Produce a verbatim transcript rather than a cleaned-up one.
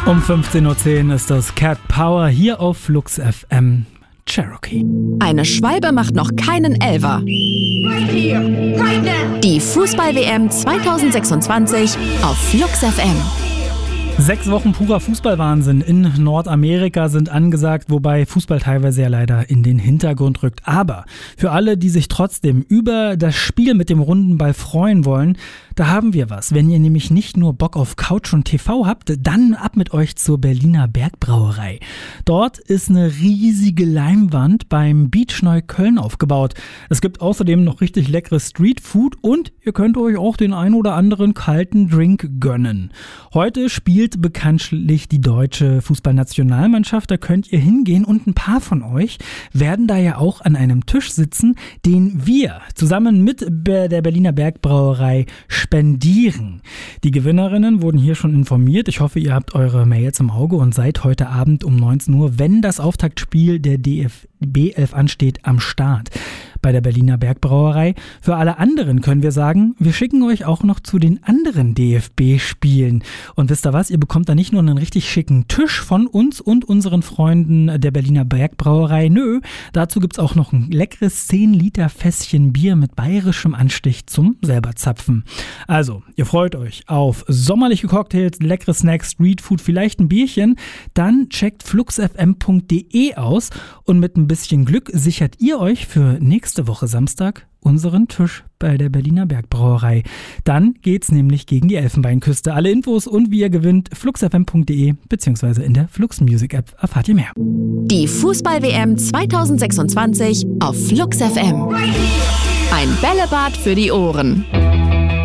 Um fünfzehn Uhr zehn ist das Cat Power hier auf Flux F M Cherokee. Eine Schwalbe macht noch keinen Elfer. Right here, right now. Die Fußball-W M zwanzig sechsundzwanzig auf Flux F M. Sechs Wochen purer Fußballwahnsinn in Nordamerika sind angesagt, wobei Fußball teilweise ja leider in den Hintergrund rückt. Aber für alle, die sich trotzdem über das Spiel mit dem runden Ball freuen wollen, da haben wir was. Wenn ihr nämlich nicht nur Bock auf Couch und T V habt, dann ab mit euch zur Berliner Bergbrauerei. Dort ist eine riesige Leinwand beim Beach Neukölln aufgebaut. Es gibt außerdem noch richtig leckeres Streetfood und ihr könnt euch auch den ein oder anderen kalten Drink gönnen. Heute spielt bekanntlich die deutsche Fußballnationalmannschaft, da könnt ihr hingehen und ein paar von euch werden da ja auch an einem Tisch sitzen, den wir zusammen mit der Berliner Bergbrauerei spendieren. Die Gewinnerinnen wurden hier schon informiert. Ich hoffe, ihr habt eure Mails im Auge und seid heute Abend um neunzehn Uhr, wenn das Auftaktspiel der D F B elf ansteht, am Start bei der Berliner Bergbrauerei. Für alle anderen können wir sagen, wir schicken euch auch noch zu den anderen D F B-Spielen. Und wisst ihr was, ihr bekommt da nicht nur einen richtig schicken Tisch von uns und unseren Freunden der Berliner Bergbrauerei, nö, dazu gibt's auch noch ein leckeres zehn Liter Fässchen Bier mit bayerischem Anstich zum selber zapfen. Also, ihr freut euch auf sommerliche Cocktails, leckere Snacks, Streetfood, vielleicht ein Bierchen, dann checkt fluxfm punkt de aus und mit ein bisschen Glück sichert ihr euch für nächste Woche Samstag unseren Tisch bei der Berliner Bergbrauerei. Dann geht's nämlich gegen die Elfenbeinküste. Alle Infos und wie ihr gewinnt, fluxfm punkt de bzw. in der Flux Music App erfahrt ihr mehr. Die Fußball-W M zwanzig sechsundzwanzig auf Flux F M. Ein Bällebad für die Ohren.